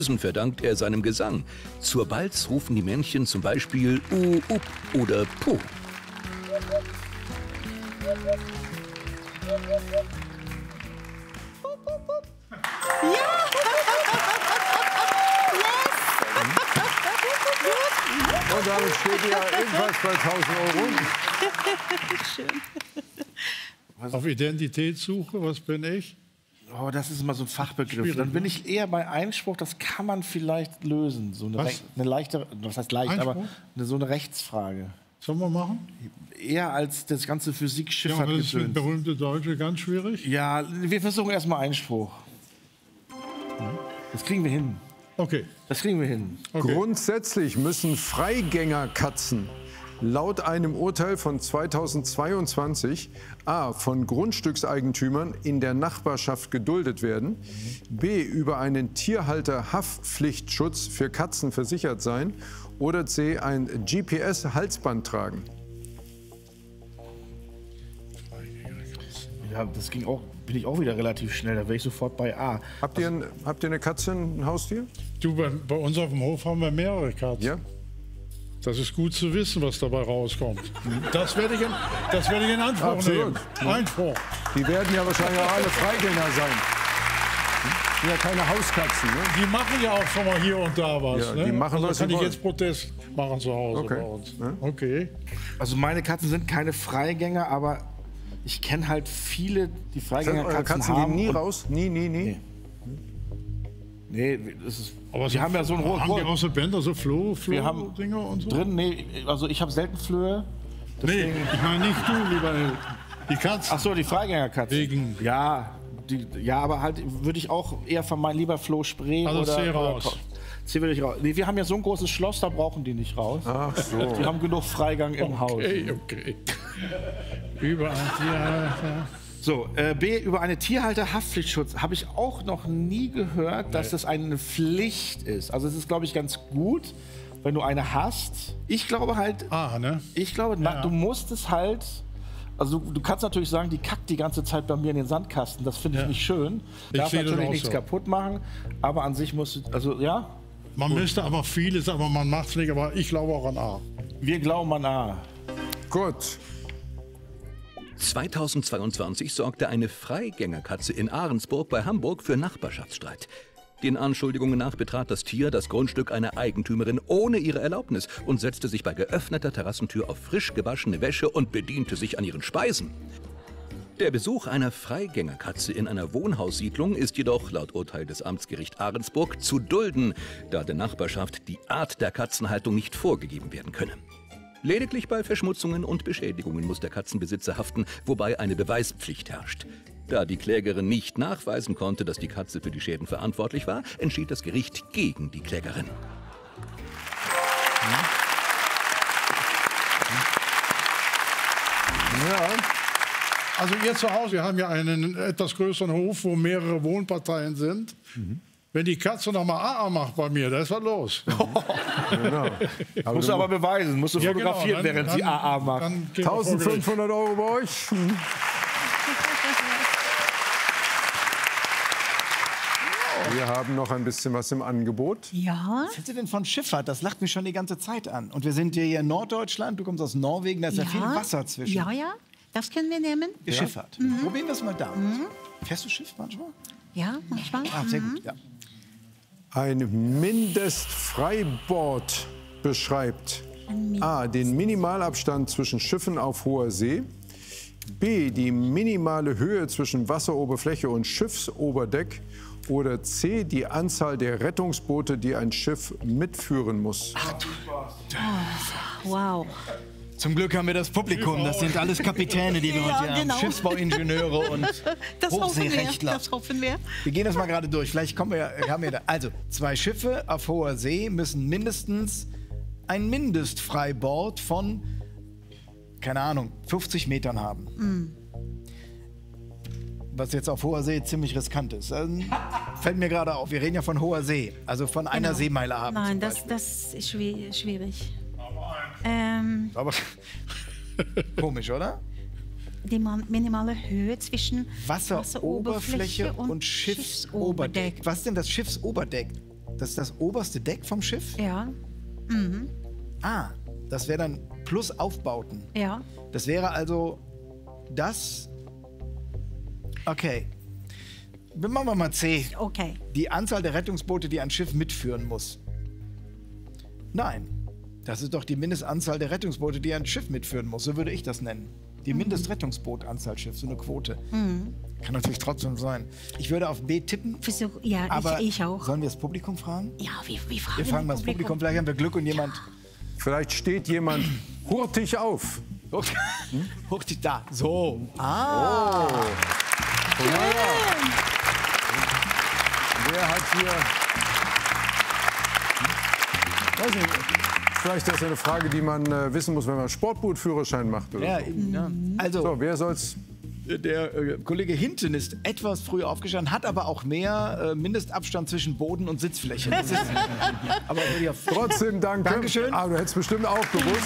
verdankt er seinem Gesang. Zur Balz rufen die Männchen zum Beispiel up oder Puh. Und damit steht ihr ebenfalls bei 1000 Euro. Schön. Auf Identitätssuche, was bin ich? Oh, das ist immer so ein Fachbegriff. Dann bin ich eher bei Einspruch, das kann man vielleicht lösen. So eine leichte, was heißt leicht, Einspruch? aber so eine Rechtsfrage. Sollen wir machen? Eher als das ganze Physik, Ja, Schifffahrt. aber das ist mit berühmte Deutsche ganz schwierig. Ja, wir versuchen erstmal Einspruch. Das kriegen wir hin. Okay. Das kriegen wir hin. Okay. Grundsätzlich müssen Freigängerkatzen laut einem Urteil von 2022 a. von Grundstückseigentümern in der Nachbarschaft geduldet werden, b. über einen Tierhalter-Haftpflichtschutz für Katzen versichert sein oder c. ein GPS-Halsband tragen. Ja, das ging auch, bin ich auch wieder relativ schnell. Da wäre ich sofort bei A. Habt ihr eine Katze, ein Haustier? Du, bei uns auf dem Hof haben wir mehrere Katzen. Ja? Das ist gut zu wissen, was dabei rauskommt. Das werde ich in Anspruch Absolut. nehmen. Einspruch. Die werden ja wahrscheinlich auch alle Freigänger sein. Die sind ja keine Hauskatzen, ne? Die machen ja auch schon mal hier und da was. Ja, ne? die machen, also was kann sie ich wollen. jetzt Protest machen zu Hause Okay. bei uns. Ja. Okay. Also meine Katzen sind keine Freigänger, aber ich kenne halt viele, die Sind eure Freigängerkatzen Katzen haben. gehen nie und- raus? Nie? Nee, das ist. Aber wir haben ja so ein haben die auch so Bänder, so Wir haben Floh-Dinger und so? drin, nee, also ich habe selten Flöhe. Nee, ich meine nicht du, lieber die Katze. Ach so, die Freigängerkatzen. Wegen- Ja, ja, aber halt würde ich auch eher vermeiden, lieber Floh-Spray Also oder... C raus. Oder, C will ich raus. Nee, wir haben ja so ein großes Schloss, da brauchen die nicht raus. Ach so. Die haben genug Freigang im Haus. Okay. Über ein Tier. So, B, über eine Tierhalter-Haftpflichtschutz habe ich auch noch nie gehört, dass das eine Pflicht ist. Also es ist, glaube ich, ganz gut, wenn du eine hast. Ich glaube halt, Ne? du musst es halt, also du kannst natürlich sagen, die kackt die ganze Zeit bei mir in den Sandkasten. Das finde ich Ja. nicht schön. Ich Darf sehe das natürlich auch nichts so. kaputt machen, aber an sich musst du, also ja, Man müsste aber vieles, aber man macht es nicht. Aber ich glaube auch an A. wir glauben an A. Gut. 2022 sorgte eine Freigängerkatze in Ahrensburg bei Hamburg für Nachbarschaftsstreit. Den Anschuldigungen nach betrat das Tier das Grundstück einer Eigentümerin ohne ihre Erlaubnis und setzte sich bei geöffneter Terrassentür auf frisch gewaschene Wäsche und bediente sich an ihren Speisen. Der Besuch einer Freigängerkatze in einer Wohnhaussiedlung ist jedoch laut Urteil des Amtsgericht Ahrensburg zu dulden, da der Nachbarschaft die Art der Katzenhaltung nicht vorgegeben werden könne. Lediglich bei Verschmutzungen und Beschädigungen muss der Katzenbesitzer haften, wobei eine Beweispflicht herrscht. Da die Klägerin nicht nachweisen konnte, dass die Katze für die Schäden verantwortlich war, entschied das Gericht gegen die Klägerin. Ja. Also ihr zu Hause, wir haben ja einen etwas größeren Hof, wo mehrere Wohnparteien sind. Wenn die Katze noch mal AA macht bei mir, da ist was los. Genau. Musst du aber beweisen, musst du Ja, fotografieren, genau, während sie AA macht. Dann gehen wir vor Gericht. 1500 Euro bei euch. Wir haben noch ein bisschen was im Angebot. Ja, Was hältst du denn von Schifffahrt? Das lacht mich schon die ganze Zeit an. Und wir sind hier in Norddeutschland, du kommst aus Norwegen, da ist ja, viel Wasser zwischen. Ja, das können wir nehmen. Schifffahrt. Probieren wir es mal da. Fährst du Schiff manchmal? Ja, manchmal. Ah, sehr gut, ja. Ein Mindestfreibord beschreibt a. den Minimalabstand zwischen Schiffen auf hoher See, b. die minimale Höhe zwischen Wasseroberfläche und Schiffsoberdeck oder c. die Anzahl der Rettungsboote, die ein Schiff mitführen muss. Wow. Zum Glück haben wir das Publikum. Das sind alles Kapitäne, die wir heute hier genau. haben. Schiffsbauingenieure und Das hoffen wir. Hochseerechtler. Das hoffen wir. Wir gehen das mal gerade durch. Vielleicht haben wir da. Also, 2 Schiffe auf hoher See müssen mindestens ein Mindestfreibord von, keine Ahnung, 50 Metern haben. Was jetzt auf hoher See ziemlich riskant ist. Fällt mir gerade auf. Wir reden ja von hoher See, also von einer Seemeile haben. Nein, zum das Beispiel. ist schwierig. Aber komisch, oder? Die minimale Höhe zwischen Wasseroberfläche und Schiffsoberdeck. Was ist denn das Schiffsoberdeck? Das ist das oberste Deck vom Schiff? Ja, Ah, das wäre dann plus Aufbauten. ja. Das wäre also das. Okay. Machen wir mal C. Okay. Die Anzahl der Rettungsboote, die ein Schiff mitführen muss. Nein. Das ist doch die Mindestanzahl der Rettungsboote, die ein Schiff mitführen muss. So würde ich das nennen. Die Mindestrettungsbootanzahl Schiff, so eine Quote. Kann natürlich trotzdem sein. Ich würde auf B tippen. Versuch, ja, Aber ich auch. sollen wir das Publikum fragen? Ja, wir fragen Wir fragen mal das Publikum. Vielleicht haben wir Glück und jemand. Vielleicht steht jemand hurtig auf. Hurtig da. So. Ah. Wer hat hier... Weiß nicht, vielleicht ist das eine Frage, die man wissen muss, wenn man Sportbootführerschein macht. Oder Ja, so. eben, ja. Also, So, wer soll's... der Kollege hinten ist etwas früher aufgestanden, hat aber auch mehr Mindestabstand zwischen Boden und Sitzfläche. Das ist, aber würde ja Trotzdem danke. Dankeschön. Ah, du hättest bestimmt auch gewusst.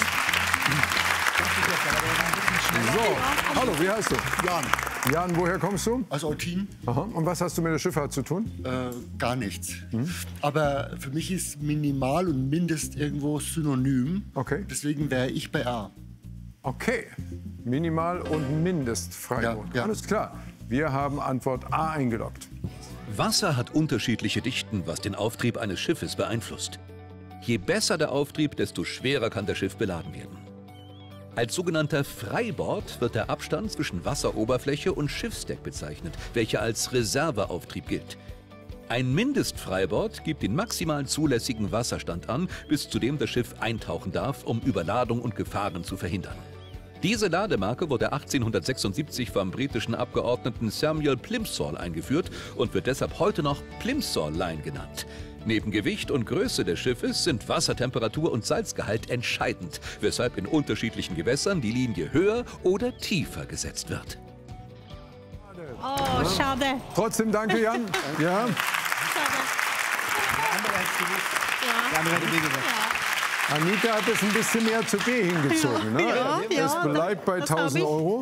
So, hallo, wie heißt du? Jan, Jan, woher kommst du? aus Eutin, Aha. Und was hast du mit der Schifffahrt zu tun? gar nichts. Aber für mich ist Minimal und Mindest irgendwo synonym. Okay. Deswegen wäre ich bei A. Okay. Minimal- und Mindestfreiboot. Ja, ja. Alles klar. Wir haben Antwort A eingeloggt. Wasser hat unterschiedliche Dichten, was den Auftrieb eines Schiffes beeinflusst. Je besser der Auftrieb, desto schwerer kann das Schiff beladen werden. Als sogenannter Freibord wird der Abstand zwischen Wasseroberfläche und Schiffsdeck bezeichnet, welcher als Reserveauftrieb gilt. Ein Mindestfreibord gibt den maximal zulässigen Wasserstand an, bis zu dem das Schiff eintauchen darf, um Überladung und Gefahren zu verhindern. Diese Lademarke wurde 1876 vom britischen Abgeordneten Samuel Plimsoll eingeführt und wird deshalb heute noch Plimsoll Line genannt. Neben Gewicht und Größe des Schiffes sind Wassertemperatur und Salzgehalt entscheidend, weshalb in unterschiedlichen Gewässern die Linie höher oder tiefer gesetzt wird. Oh, schade. Trotzdem danke, Jan. Ja. Der andere hätte B gesagt. Anita hat es ein bisschen mehr zu B hingezogen. Ne? ja, Es bleibt bei das hab 1000 ich. Euro.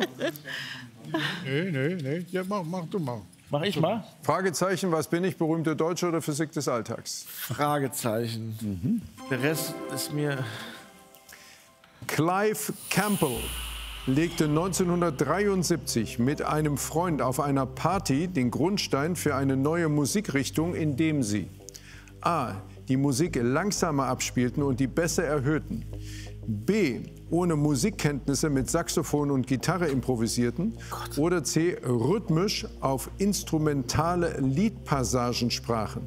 Nee. Ja, mach du mal. Mach ich mal? Fragezeichen, was bin ich, berühmte Deutsche oder Physik des Alltags? Fragezeichen. Der Rest ist mir... Clive Campbell legte 1973 mit einem Freund auf einer Party den Grundstein für eine neue Musikrichtung, indem sie a. die Musik langsamer abspielten und die Bässe erhöhten, b. ohne Musikkenntnisse mit Saxophon und Gitarre improvisierten oder c. rhythmisch auf instrumentale Liedpassagen sprachen.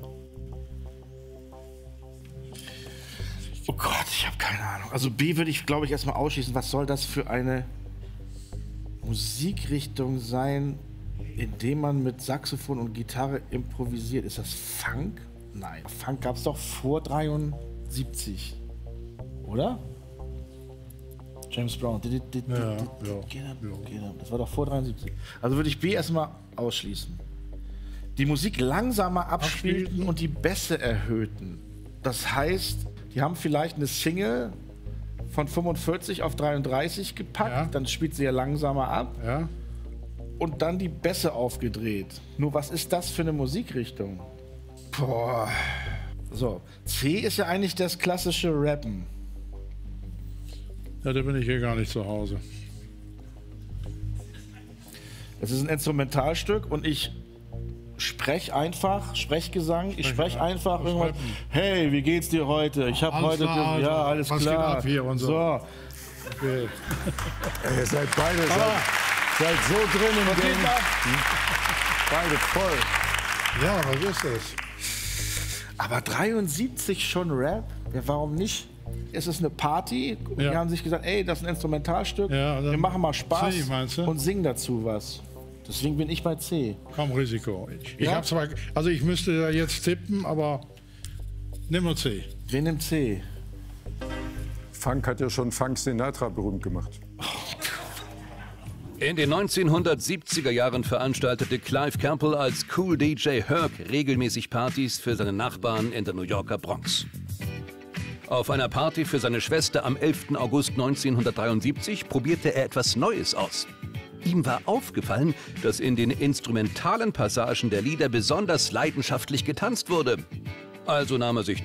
Oh Gott, ich habe keine Ahnung. Also B würde ich, glaube ich, erstmal ausschließen. Was soll das für eine Musikrichtung sein, indem man mit Saxophon und Gitarre improvisiert? Ist das Funk? Nein, Funk gab es doch vor 73, oder? James Brown. Get up. Das war doch vor 73. Also würde ich B erstmal ausschließen. Die Musik langsamer abspielten und die Bässe erhöhten. Das heißt, die haben vielleicht eine Single von 45 auf 33 gepackt, Ja. dann spielt sie ja langsamer ab Ja? und dann die Bässe aufgedreht. Nur was ist das für eine Musikrichtung? Boah. So, C ist ja eigentlich das klassische Rappen. Ja, da bin ich hier gar nicht zu Hause. Das ist ein Instrumentalstück und ich spreche einfach, Sprechgesang, ich spreche einfach irgendwas. Hey, wie geht's dir heute? Ich habe Alles heute, klar, also, ja, alles was geht klar. ab hier und so. Okay. Ihr seid beide seid so drin im Game. Beide voll. Ja, was ist das? Aber 73 schon Rap? Ja, warum nicht? Es ist eine Party und Ja. die haben sich gesagt, ey, das ist ein Instrumentalstück, Ja, dann wir machen mal Spaß C, meinst du? und singen dazu was. Deswegen bin ich bei C. Komm, Risiko. Ich Ja? hab zwar, also ich müsste ja jetzt tippen, aber nimm nur C. Wen nimmt C? Funk hat ja schon Frank Sinatra berühmt gemacht. In den 1970er Jahren veranstaltete Clive Campbell als Cool DJ Herc regelmäßig Partys für seine Nachbarn in der New Yorker Bronx. Auf einer Party für seine Schwester am 11. August 1973 probierte er etwas Neues aus. Ihm war aufgefallen, dass in den instrumentalen Passagen der Lieder besonders leidenschaftlich getanzt wurde. Also nahm er sich